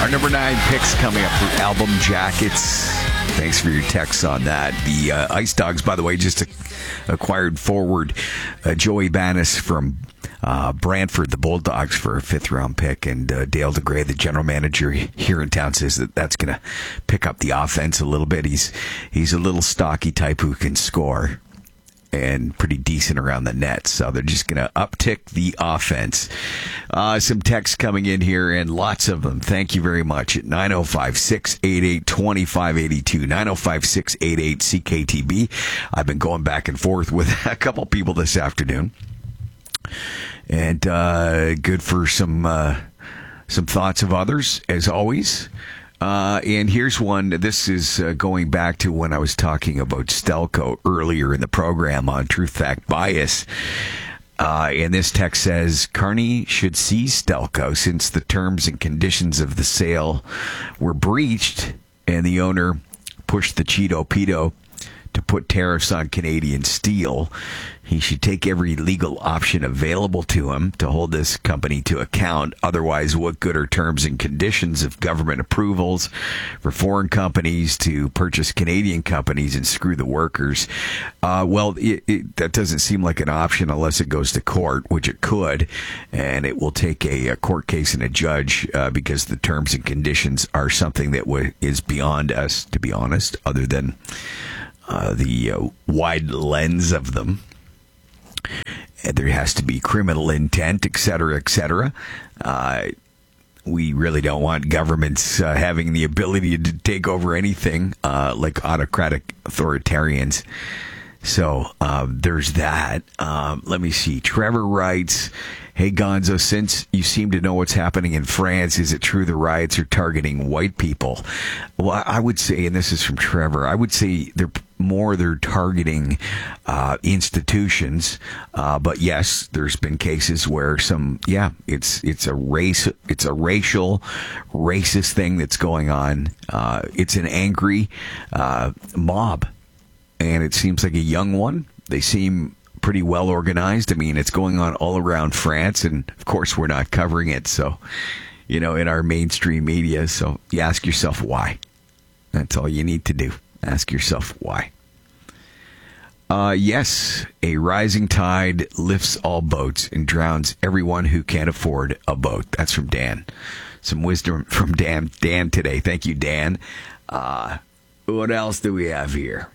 Our number 9 picks coming up for album jackets. Thanks for your texts on that. The Ice Dogs, by the way, just acquired forward Joey Banis from Brantford, the Bulldogs, for a 5th-round pick. And Dale DeGray, the general manager here in town, says that that's going to pick up the offense a little bit. He's a little stocky type who can score and pretty decent around the net. So they're just going to uptick the offense. Some texts coming in here, and lots of them. Thank you very much at 905-688-2582, 905-688-CKTB. I've been going back and forth with a couple people this afternoon. And good for some thoughts of others, as always. And here's one. This is going back to when I was talking about Stelco earlier in the program on Truth Fact Bias. And this text says, Carney should seize Stelco since the terms and conditions of the sale were breached and the owner pushed the Cheeto Pedo to put tariffs on Canadian steel. He should take every legal option available to him to hold this company to account. Otherwise, what good are terms and conditions of government approvals for foreign companies to purchase Canadian companies and screw the workers? That doesn't seem like an option unless it goes to court, which it could, and it will take a court case and a judge because the terms and conditions are something that is beyond us, to be honest, other than the wide lens of them. And there has to be criminal intent, et cetera, et cetera. We really don't want governments having the ability to take over anything like autocratic authoritarians. So there's that. Let me see. Trevor writes, hey, Gonzo, since you seem to know what's happening in France, is it true the riots are targeting white people? Well, I would say, and this is from Trevor, I would say they're targeting institutions. But yes, there's been cases where it's a racial, racist thing that's going on. It's an angry mob. And it seems like a young one. They seem pretty well organized. I mean, it's going on all around France, and of course, we're not covering it. So, in our mainstream media. So, you ask yourself why. That's all you need to do. Ask yourself why. Yes, a rising tide lifts all boats and drowns everyone who can't afford a boat. That's from Dan. Some wisdom from Dan today. Thank you, Dan. What else do we have here?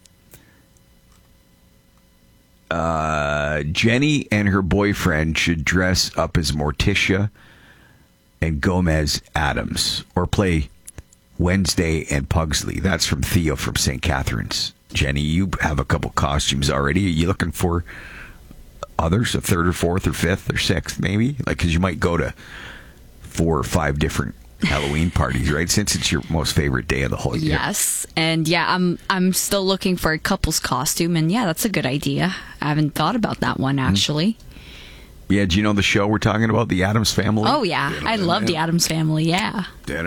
Jenny and her boyfriend should dress up as Morticia and Gomez Adams or play Wednesday and Pugsley. That's from Theo from St. Catharines. Jenny, you have a couple costumes already. Are you looking for others, a 3rd or 4th or 5th or 6th maybe? Because you might go to 4 or 5 different Halloween parties, right? Since it's your most favorite day of the whole year. Yes, and I'm still looking for a couple's costume, and that's a good idea. I haven't thought about that one actually. Yeah, do you know the show we're talking about, The Addams Family? Oh yeah, I love The Addams Family. Yeah.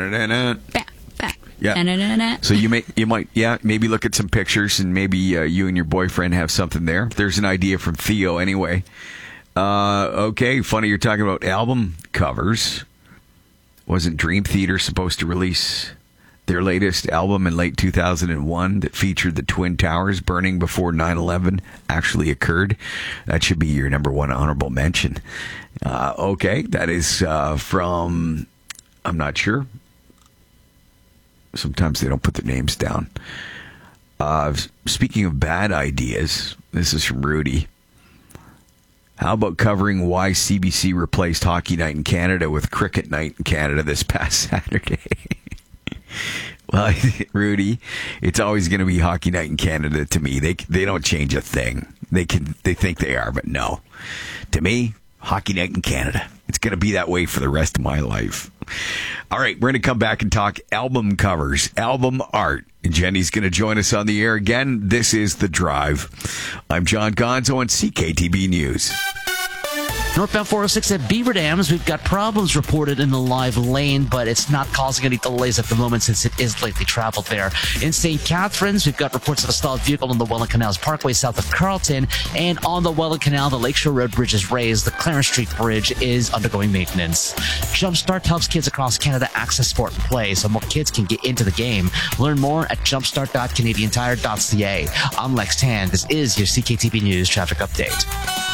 Yeah. So you might maybe look at some pictures and maybe you and your boyfriend have something there. There's an idea from Theo anyway. Okay, funny you're talking about album covers. Wasn't Dream Theater supposed to release their latest album in late 2001 that featured the Twin Towers burning before 9/11 actually occurred? That should be your number 1 honorable mention. Okay, that is from, I'm not sure. Sometimes they don't put their names down. Speaking of bad ideas, this is from Rudy. How about covering why CBC replaced Hockey Night in Canada with Cricket Night in Canada this past Saturday? Well, Rudy, it's always going to be Hockey Night in Canada to me. They don't change a thing. They think they are, but no. To me, Hockey Night in Canada. It's going to be that way for the rest of my life. All right, we're going to come back and talk album covers, album art. And Jenny's going to join us on the air again. This is The Drive. I'm John Gonzo on CKTB News. Northbound 406 at Beaver Dams, we've got problems reported in the live lane, but it's not causing any delays at the moment since it is lightly traveled there. In St. Catharines, we've got reports of a stalled vehicle on the Welland Canals Parkway south of Carlton, and on the Welland Canal, the Lakeshore Road Bridge is raised. The Clarence Street Bridge is undergoing maintenance. Jumpstart helps kids across Canada access sport and play so more kids can get into the game. Learn more at jumpstart.canadiantire.ca. I'm Lex Tan. This is your CKTB News traffic update.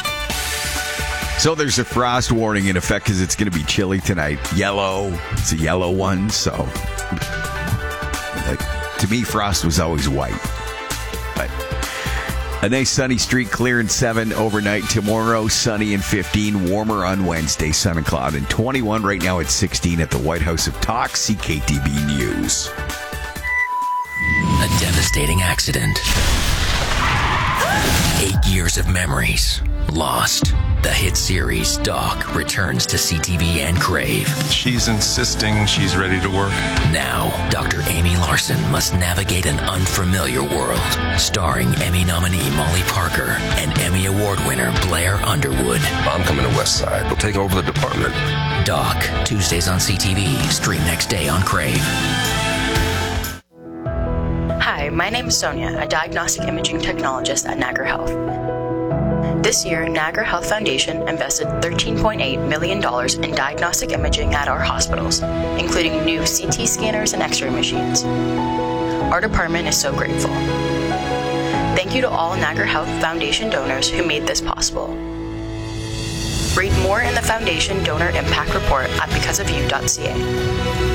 So there's a frost warning in effect because it's going to be chilly tonight. Yellow. It's a yellow one. So to me, frost was always white. But a nice sunny streak, clear and 7 overnight. Tomorrow, sunny and 15. Warmer on Wednesday, sun and cloud. And 21 right now at 16 at the White House of Talk. CKTB News. A devastating accident. 8 years of memories lost. The hit series Doc returns to CTV and Crave. She's insisting she's ready to work. Now, Dr. Amy Larson must navigate an unfamiliar world. Starring Emmy nominee Molly Parker and Emmy Award winner Blair Underwood. I'm coming to West Side. We'll take over the department. Doc, Tuesdays on CTV. Stream next day on Crave. Hi, my name is Sonia, a diagnostic imaging technologist at Niagara Health. This year, Niagara Health Foundation invested $13.8 million in diagnostic imaging at our hospitals, including new CT scanners and X-ray machines. Our department is so grateful. Thank you to all Niagara Health Foundation donors who made this possible. Read more in the Foundation Donor Impact Report at becauseofyou.ca.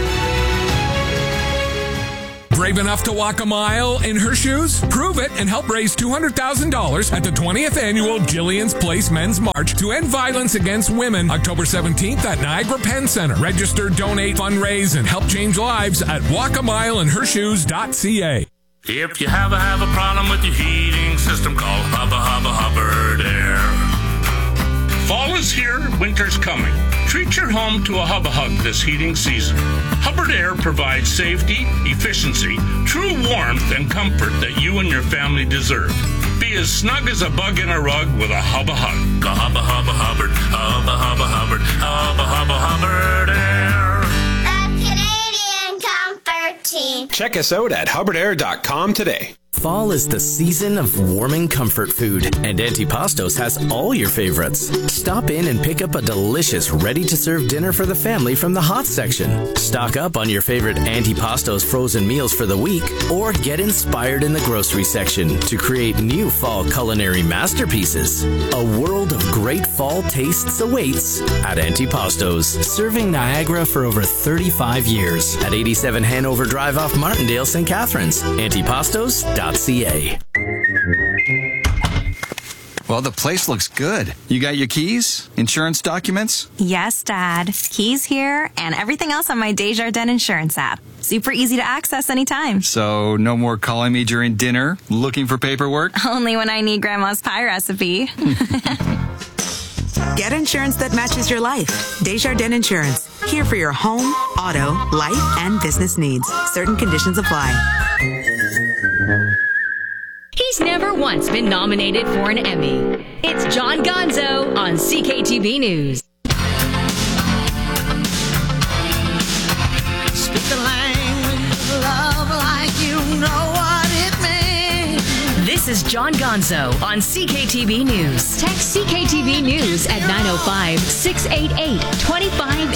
Brave enough to walk a mile in her shoes? Prove it and help raise $200,000 at the 20th annual Jillian's Place Men's March to end violence against women, October 17th at Niagara Penn Center. Register, donate, fundraise, and help change lives at walkamileinhershoes.ca. If you have a problem with your heating system, call Hubbard Air. Fall is here, winter's coming. Treat your home to a Hub this heating season. Hubbard Air provides safety, efficiency, true warmth, and comfort that you and your family deserve. Be as snug as a bug in a rug with a Hubbard. Go Hubbard, Hubbard Air. The Canadian Comfort Team. Check us out at hubbardair.com today. Fall is the season of warming comfort food, and Antipastos has all your favorites. Stop in and pick up a delicious, ready-to-serve dinner for the family from the hot section. Stock up on your favorite Antipastos frozen meals for the week, or get inspired in the grocery section to create new fall culinary masterpieces. A world of great fall tastes awaits at Antipastos, serving Niagara for over 35 years at 87 Hanover Drive off Martindale, St. Catharines. Antipastos.ca. Well, the place looks good. You got your keys? Insurance documents? Yes, Dad. Keys here and everything else on my Desjardins Insurance app. Super easy to access anytime. So no more calling me during dinner, looking for paperwork? Only when I need Grandma's pie recipe. Get insurance that matches your life. Desjardins Insurance. Here for your home, auto, life, and business needs. Certain conditions apply. He's never once been nominated for an Emmy. It's John Gonzo on CKTB News. Speak the language of love like you know what it means. This is John Gonzo on CKTB News. Text CKTB News at 905-688-25